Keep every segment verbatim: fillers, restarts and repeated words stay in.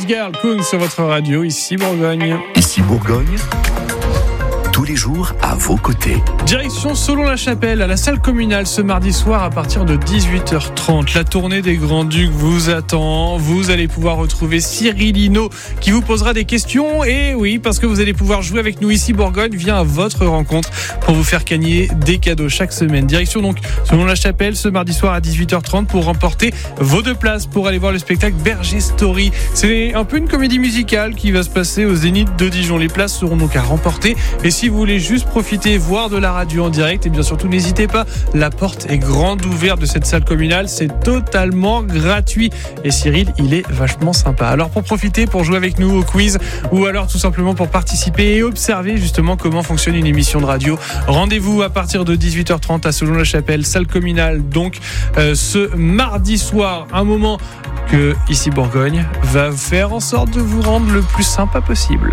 Girl, Koun sur votre radio, ici Bourgogne. Ici Bourgogne, tous les jours à vos côtés. Direction Solon-la-Chapelle, à la salle communale ce mardi soir à partir de dix-huit heures trente. La tournée des Grands-Ducs vous attend. Vous allez pouvoir retrouver Cyril Hinault qui vous posera des questions. Et oui, parce que vous allez pouvoir jouer avec nous ici Bourgogne, vient à votre rencontre pour vous faire gagner des cadeaux chaque semaine. Direction donc Solon-la-Chapelle ce mardi soir à dix-huit heures trente pour remporter vos deux places pour aller voir le spectacle Berger Story. C'est un peu une comédie musicale qui va se passer au Zénith de Dijon. Les places seront donc à remporter. Et si vous voulez juste profiter, voir de la radio en direct, et bien surtout n'hésitez pas, la porte est grande ouverte de cette salle communale, c'est totalement gratuit et Cyril il est vachement sympa. Alors pour profiter, pour jouer avec nous au quiz ou alors tout simplement pour participer et observer justement comment fonctionne une émission de radio, rendez-vous à partir de dix-huit heures trente à Solon-la-Chapelle, salle communale donc euh, ce mardi soir, un moment que ici Bourgogne va faire en sorte de vous rendre le plus sympa possible.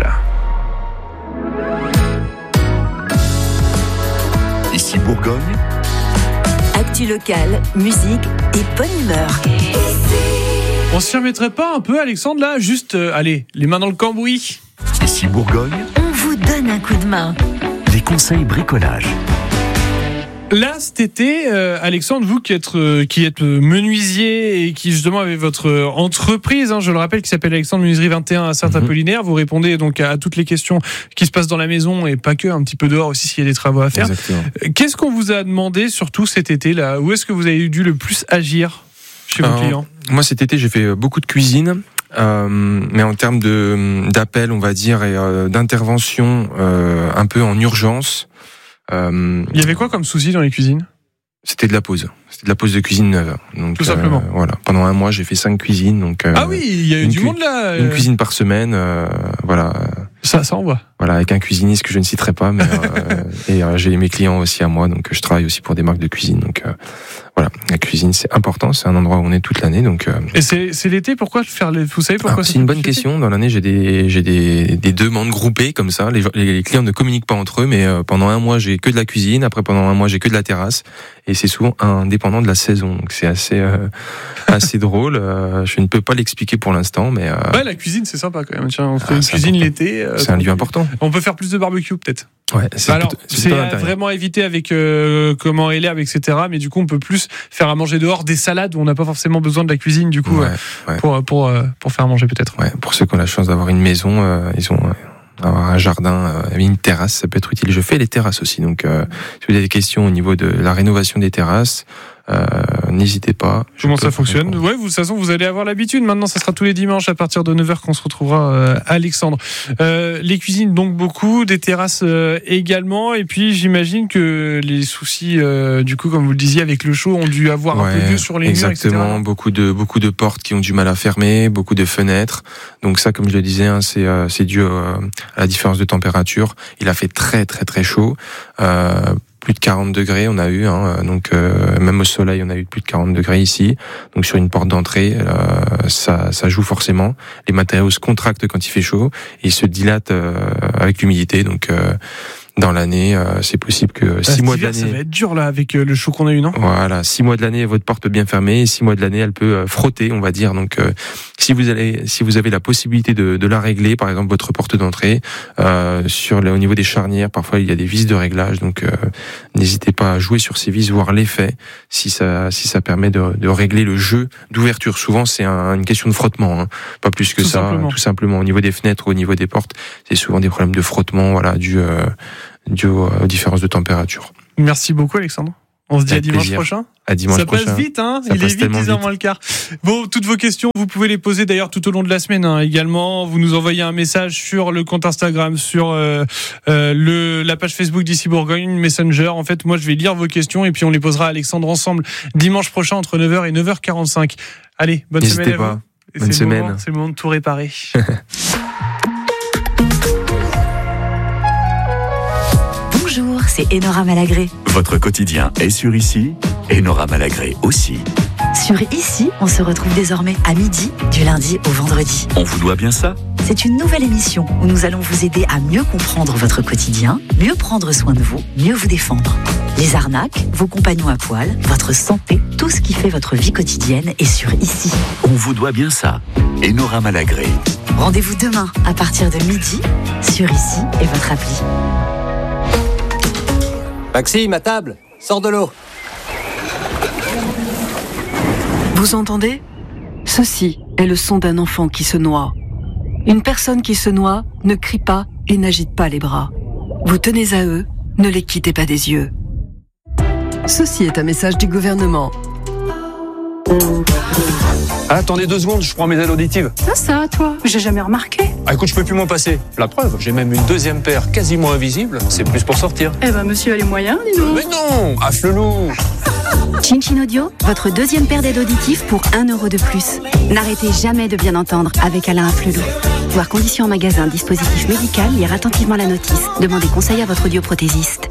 Ici Bourgogne, actu locale, musique et bonne humeur. On s'y remettrait pas un peu, Alexandre, là? Juste, euh, allez, les mains dans le cambouis. ici Bourgogne, On vous donne un coup de main. des conseils bricolage. Là, cet été, euh, Alexandre, vous qui êtes, euh, qui êtes menuisier et qui justement avez votre euh, entreprise, hein, je le rappelle, qui s'appelle Alexandre Menuiserie vingt et un à Saint-Apollinaire. Vous répondez donc à, à toutes les questions qui se passent dans la maison et pas que, un petit peu dehors aussi s'il y a des travaux à faire. Exactement. Euh, Qu'est-ce qu'on vous a demandé surtout cet été là? Où est-ce que vous avez dû le plus agir chez vos Alors, clients? Moi, cet été, j'ai fait beaucoup de cuisine. Euh, mais en termes de d'appel, on va dire, et euh, d'intervention, euh, un peu en urgence. Euh, Il y avait quoi comme souci dans les cuisines? C'était de la pause. C'était de la pause de cuisine neuve. Donc, Tout simplement. euh, voilà. Pendant un mois, j'ai fait cinq cuisines. Donc, euh, Ah oui, il y a eu une du cu- monde là. euh, une cuisine par semaine. Euh, voilà. Ça, ça envoie. Voilà, avec un cuisiniste que je ne citerai pas, mais euh, et euh, j'ai mes clients aussi à moi, donc je travaille aussi pour des marques de cuisine. Donc euh, voilà, la cuisine c'est important, c'est un endroit où on est toute l'année. Donc euh, Et c'est, c'est l'été, pourquoi faire les... Vous savez pourquoi alors, c'est une bonne question. Dans l'année, j'ai des j'ai des, des demandes groupées comme ça. Les, les, les clients ne communiquent pas entre eux, mais euh, pendant un mois j'ai que de la cuisine, après pendant un mois j'ai que de la terrasse, et c'est souvent indépendant de la saison. Donc c'est assez euh, assez drôle. Euh, je ne peux pas l'expliquer pour l'instant, mais euh, Ouais, la cuisine c'est sympa quand même. Tiens, on fait Ah, une c'est cuisine important. l'été. euh, c'est un lieu important. On peut faire plus de barbecue peut-être. Ouais, c'est Alors, plutôt- c'est plutôt à l'intérieur. vraiment éviter avec euh, comment est l'herbe, et cetera. Mais du coup, on peut plus faire à manger dehors des salades où on n'a pas forcément besoin de la cuisine, du coup, Ouais, euh, ouais. pour pour euh, pour faire à manger peut-être. Ouais, pour ceux qui ont la chance d'avoir une maison, euh, ils ont euh, avoir un jardin, euh, une terrasse, ça peut être utile. Je fais les terrasses aussi, donc euh, si vous avez des questions au niveau de la rénovation des terrasses, euh, n'hésitez pas. Je Comment peux ça vous fonctionne? répondre. Ouais, vous, de toute façon, vous allez avoir l'habitude. Maintenant, ça sera tous les dimanches à partir de neuf heures qu'on se retrouvera, euh, Alexandre. Euh, les cuisines, donc beaucoup, des terrasses euh, également. Et puis, j'imagine que les soucis, euh, du coup, comme vous le disiez, avec le chaud, ont dû avoir un peu Ouais, lieu sur les murs, et exactement, cetera. beaucoup de beaucoup de portes qui ont du mal à fermer, beaucoup de fenêtres. Donc ça, comme je le disais, hein, c'est euh, c'est dû euh, à la différence de température. Il a fait très très très chaud. Euh, plus de quarante degrés on a eu, hein, donc euh, même au soleil on a eu plus de quarante degrés ici, donc sur une porte d'entrée euh, ça, ça joue forcément, les matériaux se contractent quand il fait chaud et ils se dilatent euh, avec l'humidité, donc euh, dans l'année euh, c'est possible que six Ah, mois de cet hiver, ça l'année, va être dur là avec euh, le chaud qu'on a eu, non? voilà, six mois de l'année votre porte peut bien fermer, et six mois de l'année elle peut euh, frotter, on va dire, donc euh, si vous allez, si vous avez la possibilité de, de la régler, par exemple votre porte d'entrée, euh, sur le, au niveau des charnières, parfois il y a des vis de réglage, donc euh, n'hésitez pas à jouer sur ces vis, voir l'effet, si ça, si ça permet de, de régler le jeu d'ouverture. Souvent c'est un, une question de frottement, hein, pas plus que Tout ça, simplement. tout simplement. Au niveau des fenêtres ou au niveau des portes, c'est souvent des problèmes de frottement, voilà, dû, euh, dû aux, aux différences de température. Merci beaucoup, Alexandre. On se dit Avec à dimanche plaisir. prochain. À dimanche Ça prochain. passe vite, hein. Ça Il est passe vite, tellement dix heures vite. moins le quart. Bon, toutes vos questions, vous pouvez les poser d'ailleurs tout au long de la semaine, hein, également. Vous nous envoyez un message sur le compte Instagram, sur euh, euh, le, la page Facebook d'Ici Bourgogne, Messenger. En fait, moi, je vais lire vos questions et puis on les posera à Alexandre ensemble dimanche prochain entre neuf heures et neuf heures quarante-cinq. Allez, bonne N'hésitez semaine à pas. vous. Et Bonne c'est le semaine. moment- C'est le moment de tout réparer. Bonjour, c'est Enora Malagré. Votre quotidien est sur Ici, et Nora Malagré aussi. Sur Ici, on se retrouve désormais à midi, du lundi au vendredi. On vous doit bien ça? C'est une nouvelle émission où nous allons vous aider à mieux comprendre votre quotidien, mieux prendre soin de vous, mieux vous défendre. Les arnaques, vos compagnons à poil, votre santé, tout ce qui fait votre vie quotidienne est sur Ici. On vous doit bien ça. Et Nora Malagré. Rendez-vous demain à partir de midi sur Ici et votre appli. Maxime, à table, sors de l'eau. Vous entendez ? Ceci est le son d'un enfant qui se noie. Une personne qui se noie ne crie pas et n'agite pas les bras. Vous tenez à eux, ne les quittez pas des yeux. Ceci est un message du gouvernement. Ah, attendez deux secondes, je prends mes aides auditives. Ça, ça, toi, j'ai jamais remarqué. Ah, écoute, je peux plus m'en passer. La preuve, j'ai même une deuxième paire quasiment invisible. C'est plus pour sortir. Eh ben, monsieur a les moyens, dis donc. Mais non, à Flelou. Chin Chin Audio, votre deuxième paire d'aides auditives pour un euro de plus. N'arrêtez jamais de bien entendre avec Alain Afflelou. Voir conditions en magasin, dispositif médical, lire attentivement la notice. Demandez conseil à votre audioprothésiste.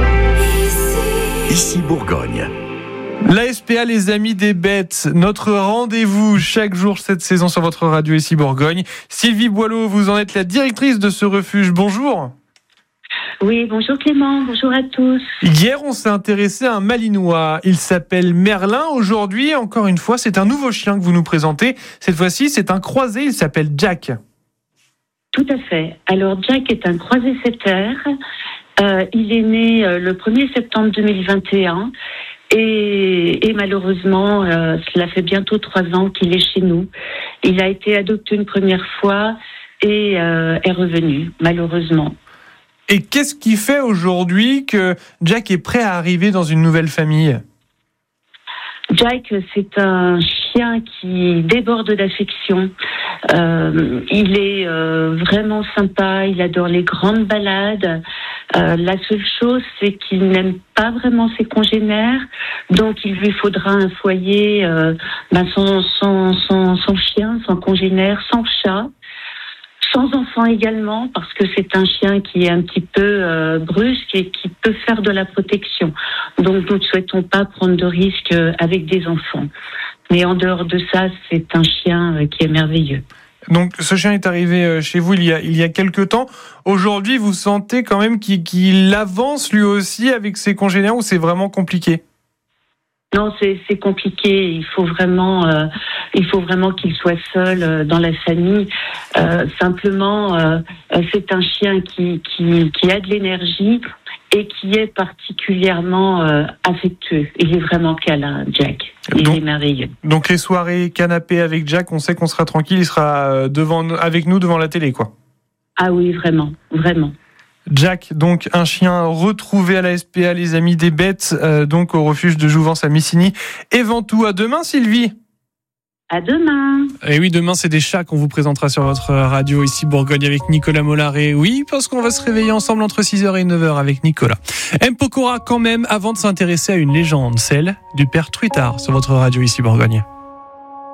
Ici Bourgogne. La S P A, les amis des bêtes, notre rendez-vous chaque jour cette saison sur votre radio Ici Bourgogne. Sylvie Boileau, vous en êtes la directrice de ce refuge. Bonjour. Oui, bonjour Clément, bonjour à tous. Hier, on s'est intéressé à un Malinois. Il s'appelle Merlin. Aujourd'hui, encore une fois, c'est un nouveau chien que vous nous présentez. Cette fois-ci, c'est un croisé. Il s'appelle Jack. Tout à fait. Alors, Jack est un croisé setter. Euh, il est né euh, le premier septembre deux mille vingt et un. Et, et malheureusement, euh, cela fait bientôt trois ans qu'il est chez nous. Il a été adopté une première fois et euh, est revenu, malheureusement. Et qu'est-ce qui fait aujourd'hui que Jack est prêt à arriver dans une nouvelle famille ? Jack, c'est un chien qui déborde d'affection. Euh, il est euh, vraiment sympa, il adore les grandes balades. Euh, la seule chose, c'est qu'il n'aime pas vraiment ses congénères, donc il lui faudra un foyer, euh, ben son, son, son, son chien, son congénère, sans chat. Sans enfant également, parce que c'est un chien qui est un petit peu euh, brusque et qui peut faire de la protection. Donc nous ne souhaitons pas prendre de risques avec des enfants. Mais en dehors de ça, c'est un chien qui est merveilleux. Donc ce chien est arrivé chez vous il y a, il y a quelques temps. Aujourd'hui, vous sentez quand même qu'il, qu'il avance lui aussi avec ses congénères ou c'est vraiment compliqué ? Non, c'est, c'est compliqué. Il faut vraiment, euh, il faut vraiment qu'il soit seul euh, dans la famille. Euh, simplement, euh, c'est un chien qui, qui, qui a de l'énergie et qui est particulièrement euh, affectueux. Il est vraiment câlin, Jack. Il donc, est merveilleux. Donc les soirées canapé avec Jack, on sait qu'on sera tranquille. Il sera devant, avec nous devant la télé, quoi. Ah oui, vraiment, vraiment. Jack, donc un chien retrouvé à la S P A, les amis des bêtes, euh, donc au refuge de Jouvence à Missigny et Ventoux. À demain, Sylvie. À demain. Et oui, demain, c'est des chats qu'on vous présentera sur votre radio ici Bourgogne avec Nicolas Mollard. Oui, parce qu'on va se réveiller ensemble entre six heures et neuf heures avec Nicolas. M. Pokora quand même, avant de s'intéresser à une légende, celle du père Truitard sur votre radio ici Bourgogne.